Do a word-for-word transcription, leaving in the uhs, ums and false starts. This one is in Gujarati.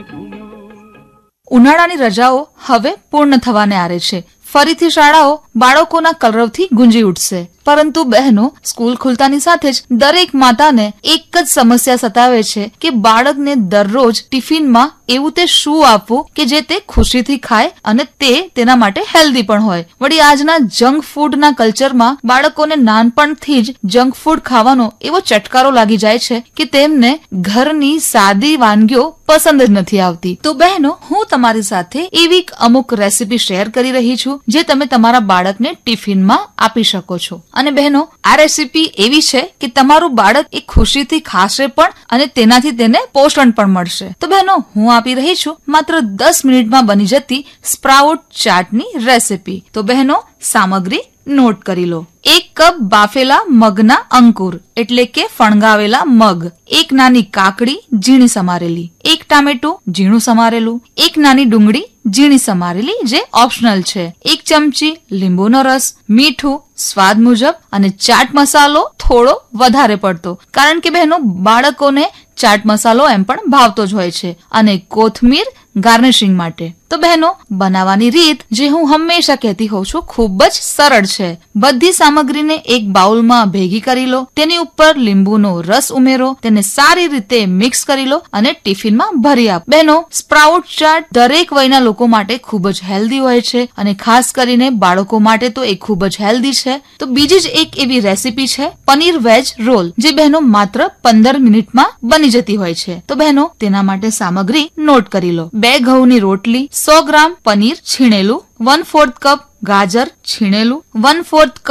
ઉનાળાની રજાઓ હવે પૂર્ણ થવાને આરે છે. ફરીથી શાળાઓ બાળકોના કલરવથી ગુંજી ઉઠશે. પરંતુ બહેનો, સ્કૂલ ખુલતાની સાથે જ દરેક માતાને એક જ સમસ્યા સતાવે છે કે બાળકને દરરોજ ટિફિનમાં એવું તે શું આપવું કે જે તે ખુશીથી ખાય અને તે તેના માટે હેલ્ધી પણ હોય. વળી આજના જંક ફૂડના કલ્ચરમાં બાળકોને નાનપણથી જ જંક ફૂડ ખાવાનો એવો ચટકારો લાગી જાય છે કે તેમને ઘરની સાદી વાનગીઓ પસંદ જ નથી આવતી. તો બહેનો, હું તમારી સાથે એવી અમુક રેસીપી શેર કરી રહી છું જે તમે તમારા બાળકને ટિફિનમાં આપી શકો છો. અને બહેનો, આ રેસીપી એવી છે કે તમારું બાળક એ ખુશીથી ખાશે પણ અને તેનાથી તેને પોષણ પણ મળશે. તો બહેનો, હું આપી રહી છું માત્ર દસ મિનિટમાં બની જતી સ્પ્રાઉટ ચાટની રેસીપી. તો બહેનો, સામગ્રી નોટ કરી લો. એક કપ બાફેલા મગના અંકુર એટલે કે ફણગાવેલા મગ, એક નાની કાકડી ઝીણી સમારેલી, એક ટામેટું ઝીણું સમારેલું, એક નાની ડુંગળી ઝીણી સમારેલી જે ઓપ્શનલ છે, એક ચમચી લીંબુનો રસ, મીઠું સ્વાદ મુજબ અને ચાટ મસાલો થોડો વધારે પડતો, કારણ કે બહેનો બાળકોને ચાટ મસાલો એમ પણ ભાવતો જ હોય છે, અને કોથમીર ગાર્નિશિંગ માટે. તો બહેનો, બનાવવાની રીત જે હું હંમેશા કહેતી હોઉં છું ખૂબ જ સરળ છે. બધી સામગ્રીને એક બાઉલમાં ભેગી કરી લો, તેની ઉપર લીંબુનો રસ ઉમેરો, તેને સારી રીતે મિક્સ કરી લો અને ટિફિનમાં ભરી આપો. બહેનો, સ્પ્રાઉટ ચાટ દરેક વયના લોકો માટે ખૂબ જ હેલ્ધી હોય છે અને ખાસ કરીને બાળકો માટે તો એ ખૂબ જ હેલ્ધી છે. તો બીજી જ એક એવી રેસીપી છે પનીર વેજ રોલ, જે બહેનો માત્ર પંદર મિનિટમાં બની જતી હોય છે. તો બહેનો, તેના માટે સામગ્રી નોટ કરી લો. બે ઘઉંની રોટલી, સો ગ્રામ પનીર છીણેલું, વન ફોર્થ કપ ગાજર છીણેલું, વન ફોર્થ કપ